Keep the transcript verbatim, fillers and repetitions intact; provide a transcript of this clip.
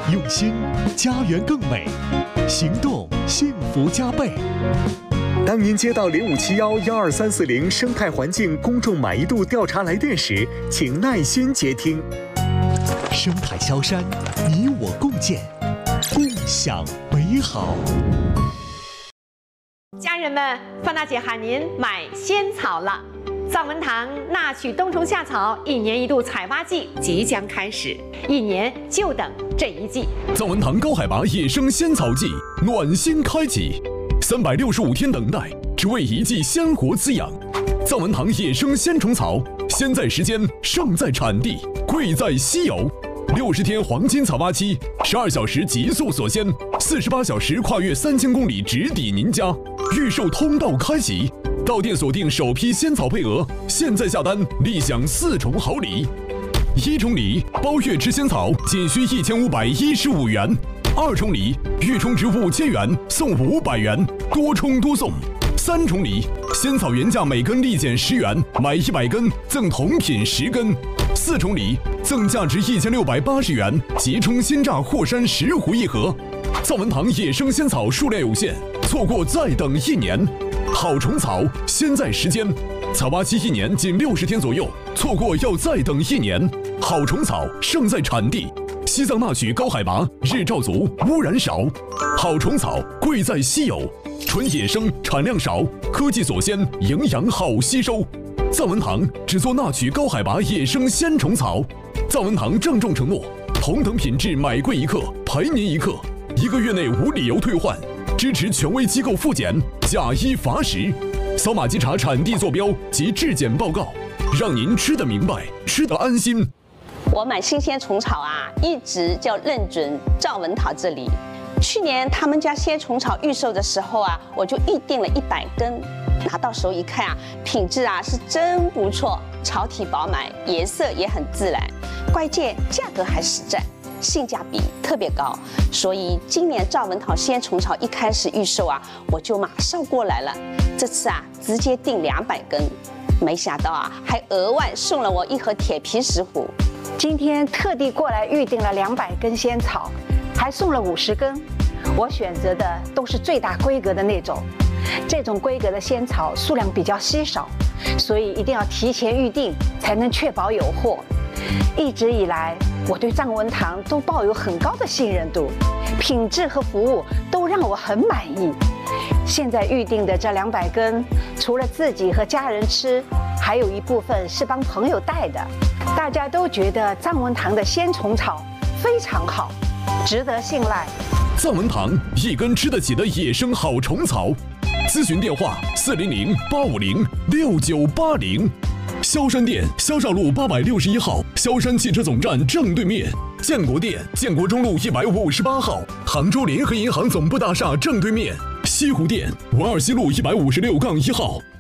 用心，家园更美；行动，幸福加倍。当您接到零五七幺幺二三四零生态环境公众满意度调查来电时，请耐心接听。生态萧山，你我共建，共享美好。 家人们，范大姐喊您买仙草了。藏文堂纳曲冬虫夏草一年一度采挖季即将开始，一年就等这一季。 藏文堂高海拔野生仙草季暖心开启，三百六十五天等待，只为一季鲜活滋养。藏文堂野生仙虫草，先在时间，胜在产地，贵在稀有。六十天黄金采挖期，十二小时极速锁鲜，四十八小时跨越三千公里直抵您家。预售通道开启，到店锁定首批仙草配额，现在下单立享四重好礼。一重礼，包月吃仙草仅需一千五百一十五元；二重礼，预充值五千元送五百元，多充多送。三重礼，仙草原价每根立减十元，买一百根赠同品十根。四重礼，赠价值一千六百八十元即充鲜榨霍山石斛一盒。藏文堂野生仙草数量有限，错过再等一年。好虫草，先在时间，采挖期一年仅六十天左右，错过要再等一年。好虫草，胜在产地。西藏纳曲高海拔，日照足，污染少。好虫草，贵在稀有，纯野生，产量少，科技锁鲜，营养好吸收。藏文堂只做纳曲高海拔野生鲜虫草。藏文堂郑重承诺，同等品质买贵一克，赔您一克，一个月内无理由退换，支持权威机构复检，假一罚十。扫码稽查产地坐标及质检报告，让您吃得明白，吃得安心。 我买新鲜虫草啊，一直就认准藏文堂这里。去年他们家鲜虫草预售的时候啊，我就预定了一百根。拿到手一看啊，品质啊是真不错，草体饱满，颜色也很自然，关键价格还实在，性价比特别高。所以今年藏文堂鲜虫草一开始预售啊，我就马上过来了。这次啊，直接订两百根，没想到啊，还额外送了我一盒铁皮石斛。 今天特地过来预定了两百根仙草，还送了五十根。我选择的都是最大规格的那种，这种规格的仙草数量比较稀少，所以一定要提前预定，才能确保有货。一直以来，我对藏文堂都抱有很高的信任度，品质和服务都让我很满意。现在预定的这两百根，除了自己和家人吃，还有一部分是帮朋友带的。大家都觉得藏文堂的鲜虫草非常好，值得信赖。 藏文堂一根吃得起的野生好虫草，咨询电话四零零八五零六九八零。萧山店萧绍路八百六十一号，萧山汽车总站正对面；建国店建国中路一百五十八号，杭州联合银行总部大厦正对面；西湖店文二西路一百五十六杠一号，